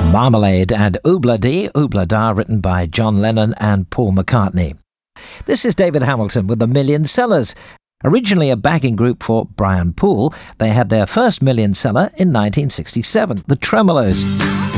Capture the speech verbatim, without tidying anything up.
Marmalade and Oobla-Dee, Oobla-Da, written by John Lennon and Paul McCartney. This is David Hamilton with the Million Sellers. Originally a backing group for Brian Poole, they had their first million seller in nineteen sixty-seven, The Tremolos.